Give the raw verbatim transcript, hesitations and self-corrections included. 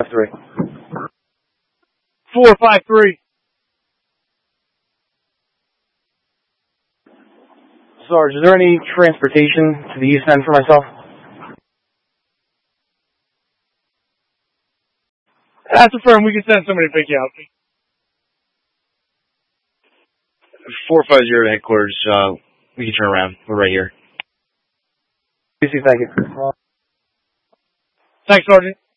Three. Four five three. Sarge, is there any transportation to the east end for myself? That's affirmed. We can send somebody to pick you up. Four five zero headquarters. Uh, we can turn around. We're right here. Thank you. Thanks, Sergeant.